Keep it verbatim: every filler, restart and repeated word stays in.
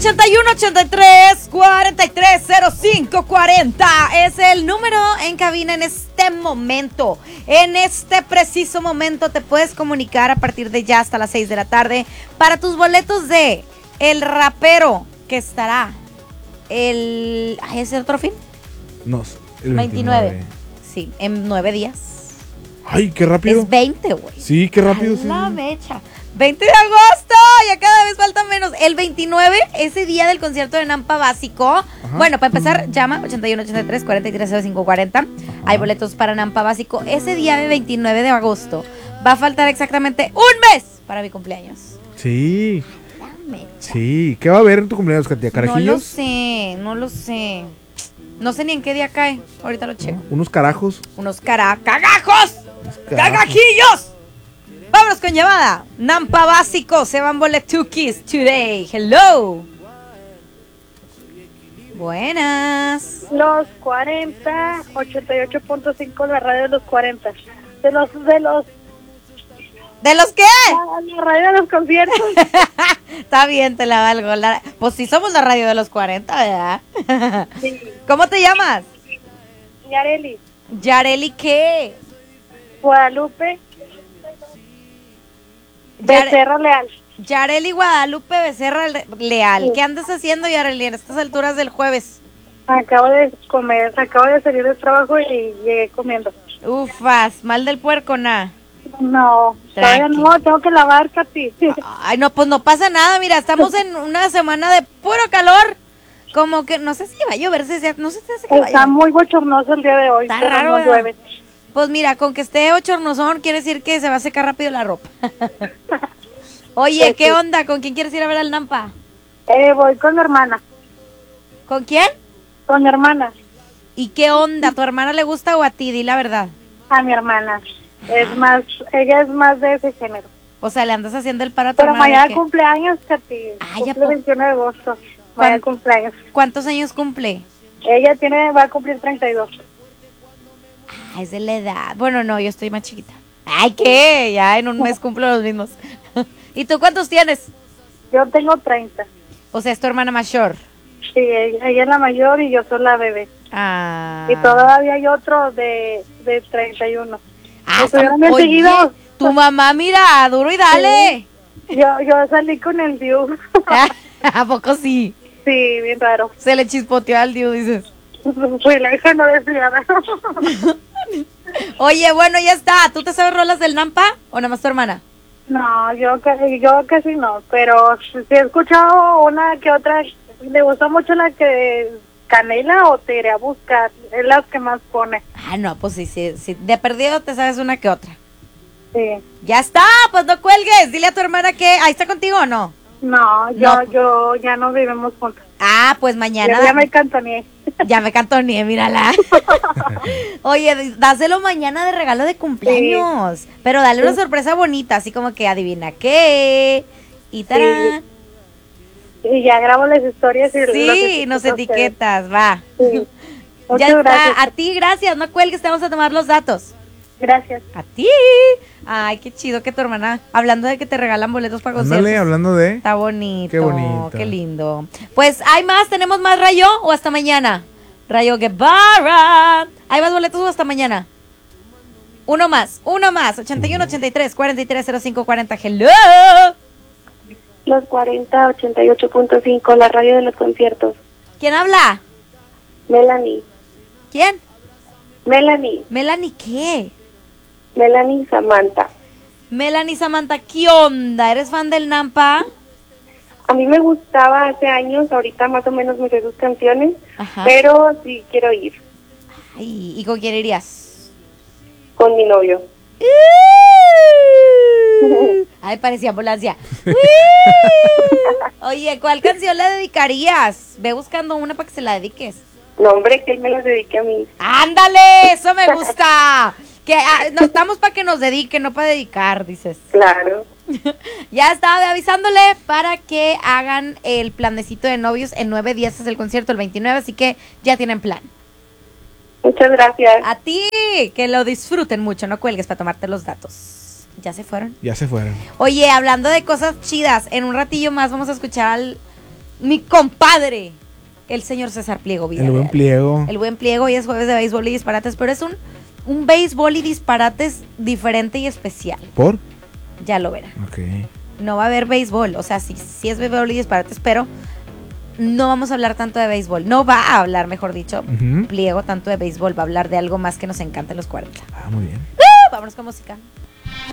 ochenta y uno, ochenta y tres, cuarenta y tres, cero cinco cuarenta es el número en cabina en este momento. En este preciso momento te puedes comunicar a partir de ya hasta las seis de la tarde para tus boletos de El Rapero, que estará el... ¿Ay, ¿es el otro fin? No, el veintinueve. veintinueve. Sí, en nueve días. Ay, qué rápido. Es veinte, güey. Sí, qué rápido. Sí, La sí. mecha. veinte de agosto, ya cada vez falta menos. El veintinueve, ese día del concierto de Nampa Básico. Ajá. Bueno, para empezar, llama ochenta y uno, ochenta y tres, cuarenta y tres, cero cinco cuarenta. Hay boletos para Nampa Básico. Ese día de veintinueve de agosto va a faltar exactamente un mes para mi cumpleaños. Sí. La mecha. Sí. ¿Qué va a haber en tu cumpleaños, Katia? ¿Carajillos? No lo sé, no lo sé. No sé ni en qué día cae. Ahorita lo checo. ¿No? ¿Unos carajos? Unos cara... ¡Cagajos! Unos carajos. ¡Cagajillos! Vámonos con llamada. Nampa Básico, se van boletukis today. Hello. Buenas. Los cuarenta, ochenta y ocho punto cinco, la radio de los cuarenta. De los, de los, ¿De los qué? la, la radio de los conciertos. Está bien, te la valgo. La- pues sí somos la radio de los cuarenta, ¿verdad? Sí. ¿Cómo te llamas? Yareli, Yareli, ¿qué? Guadalupe, Yare- Becerra Leal. Yareli Guadalupe Becerra Le- Leal. ¿Qué andas haciendo, Yareli, en estas alturas del jueves? Acabo de comer, acabo de salir del trabajo y llegué comiendo. Ufas, mal del puerco, na. No, todavía Tranqui. no, tengo que lavar, Katy. Ay, no, pues no pasa nada, mira, estamos en una semana de puro calor. Como que, no sé si va a llover, si se- no sé si hace que va a Está llover. muy bochornoso el día de hoy, Está pero raro, no ¿verdad? llueve. Pues mira, con que esté ochornozón quiere decir que se va a secar rápido la ropa. Oye, Pues ¿qué sí. onda? ¿Con quién quieres ir a ver al Nampa? Eh, voy con mi hermana, ¿Con quién? con mi hermana, ¿Y qué onda? ¿A tu hermana le gusta o a ti? Di la verdad. a mi hermana. Es más, ella es más de ese género. O sea, le andas haciendo el paro a tu Pero hermana. de mañana que- cumpleaños, Katy. Ay, ya Cumple po- veintiuno de agosto. Mañana ¿Cuán- cumpleaños. ¿Cuántos años cumple? Ella tiene, va a cumplir treinta y dos. Ah, es de la edad. Bueno, no, yo estoy más chiquita. Ay, ¿qué? Ya en un mes cumplo los mismos. ¿Y tú cuántos tienes? Yo tengo treinta. O sea, es tu hermana mayor. Sí, ella, ella es la mayor y yo soy la bebé. Ah. Y todavía hay otro de, de treinta y uno. Ah, Estuvieron está- bien oye, seguidos. tu mamá, mira, duro y dale. Yo, yo salí con el Diu. ¿A poco sí? Sí, bien raro. Se le chispoteó al Diu, dices. Fui la hija no deseada. Oye, bueno, ya está. ¿Tú te sabes rolas del Nampa o nada más tu hermana? No, yo casi, yo casi no, pero sí he escuchado una que otra. Le gusta mucho la que Canela o Te iré a buscar, es las que más pone. Ah, no, pues sí, sí, sí. De perdido te sabes una que otra. Sí. Ya está, pues no cuelgues. Dile a tu hermana que... ¿Ahí está contigo o no? No, yo, No. yo ya no vivimos juntos. Ah, pues mañana... Ya, ya me cantoneé. Ya me cantoneé, mírala. Oye, dáselo mañana de regalo de cumpleaños. Pero dale una sorpresa bonita, así como que adivina qué. Y tarán. Y ya grabo las historias y Sí, los etiqueto nos a ustedes. etiquetas, va. Sí. Ya Muchas está. gracias. A ti, gracias. No cuelgues, te vamos a tomar los datos. Gracias. A ti. Ay, qué chido que tu hermana, hablando de que te regalan boletos para conciertos. Ándale, hablando de... Está bonito. Qué bonito. Qué lindo. Pues, ¿hay más? ¿Tenemos más Rayo o hasta mañana? Rayo Guevara. ¿Hay más boletos o hasta mañana? Uno más, uno más. ochenta y uno, ochenta y tres, cuarenta y tres, cero cinco cuarenta. Hello. Los cuarenta, ochenta y ocho punto cinco, la radio de los conciertos. ¿Quién habla? Melanie. ¿Quién? Melanie. Melanie, ¿qué? Melanie Samantha. Melanie Samantha, ¿qué onda? ¿Eres fan del Nampa? A mí me gustaba hace años, ahorita más o menos me sé sus canciones, Ajá. pero sí quiero ir Ay, ¿y con quién irías? con mi novio. Ay, parecía ambulancia. Oye, ¿cuál canción le dedicarías? Ve buscando una para que se la dediques. No, hombre, que él me las dedique a mí. ¡Ándale! ¡Eso me gusta! Que ah, no estamos para que nos dediquen, no para dedicar, dices. Claro. Ya estaba avisándole para que hagan el planecito de novios. En nueve días es el concierto, el veintinueve, así que ya tienen plan. Muchas gracias. A ti, que lo disfruten mucho, no cuelgues para tomarte los datos. ¿Ya se fueron? Ya se fueron. Oye, hablando de cosas chidas, en un ratillo más vamos a escuchar al mi compadre, el señor César Pliego Villarreal. El buen pliego. El buen Pliego, y es jueves de béisbol y disparates, pero es un, un béisbol y disparates diferente y especial. ¿Por? Ya lo verán. Ok. No va a haber béisbol, o sea, sí, sí es béisbol y disparates, pero no vamos a hablar tanto de béisbol. No va a hablar, mejor dicho, Ujú. Pliego tanto de béisbol, va a hablar de algo más que nos encanta en los cuarenta. Ah, muy bien. ¡Uh! Vámonos con música.